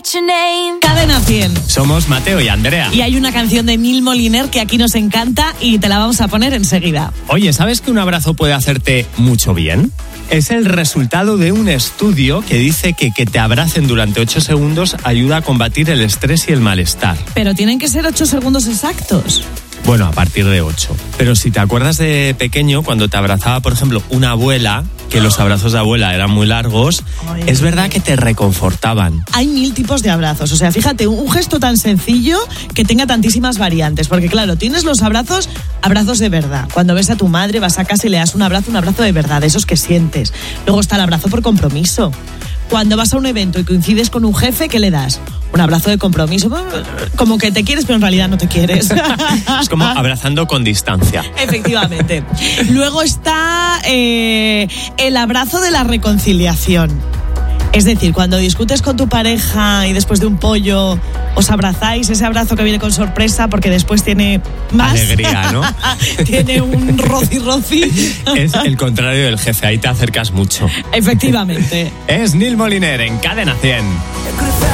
Cadena 100. Somos Mateo y Andrea. Y hay una canción de Neil Moliner que aquí nos encanta y te la vamos a poner enseguida. Oye, ¿sabes que un abrazo puede hacerte mucho bien? Es el resultado de un estudio que dice que te abracen durante 8 segundos ayuda a combatir el estrés y el malestar. Pero tienen que ser 8 segundos exactos. Bueno, a partir de 8. Pero si te acuerdas de pequeño, cuando te abrazaba, por ejemplo, una abuela, que los abrazos de abuela eran muy largos, es verdad que te reconfortaban. Hay 1000 tipos de abrazos. O sea, fíjate, un gesto tan sencillo que tenga tantísimas variantes. Porque claro, tienes los abrazos de verdad. Cuando ves a tu madre, vas a casa y le das un abrazo de verdad, de esos que sientes. Luego está el abrazo por compromiso. Cuando vas a un evento y coincides con un jefe, ¿qué le das? Un abrazo de compromiso, como que te quieres pero en realidad no te quieres. Es como abrazando con distancia. Efectivamente. Luego está el abrazo de la reconciliación. Es decir, cuando discutes con tu pareja y después de un pollo os abrazáis, ese abrazo que viene con sorpresa porque después tiene más alegría, ¿no? Tiene un roci. Es el contrario del jefe, ahí te acercas mucho. Efectivamente. Es Neil Moliner en Cadena 100.